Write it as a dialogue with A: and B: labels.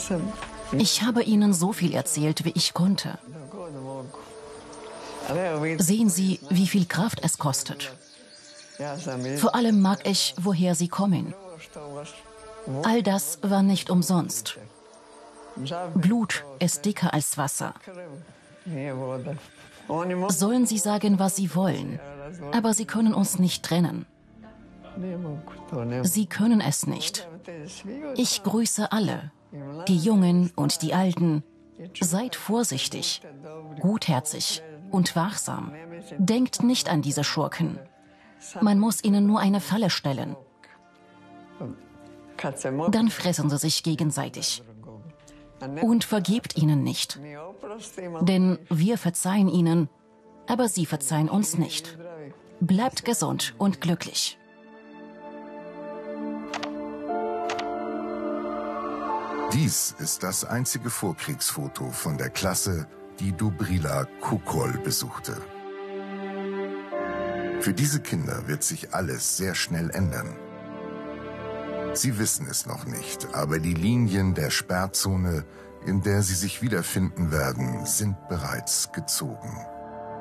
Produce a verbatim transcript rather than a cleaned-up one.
A: Ich habe ihnen so viel erzählt, wie ich konnte. Sehen Sie, wie viel Kraft es kostet. Vor allem mag ich, woher sie kommen. All das war nicht umsonst. Blut ist dicker als Wasser. Sollen sie sagen, was sie wollen, aber sie können uns nicht trennen. Sie können es nicht. Ich grüße alle, die Jungen und die Alten. Seid vorsichtig, gutherzig und wachsam. Denkt nicht an diese Schurken. Man muss ihnen nur eine Falle stellen. Dann fressen sie sich gegenseitig. Und vergebt ihnen nicht. Denn wir verzeihen ihnen, aber sie verzeihen uns nicht. Bleibt gesund und glücklich.
B: Dies ist das einzige Vorkriegsfoto von der Klasse, die Dobrila Kukol besuchte. Für diese Kinder wird sich alles sehr schnell ändern. Sie wissen es noch nicht, aber die Linien der Sperrzone, in der sie sich wiederfinden werden, sind bereits gezogen.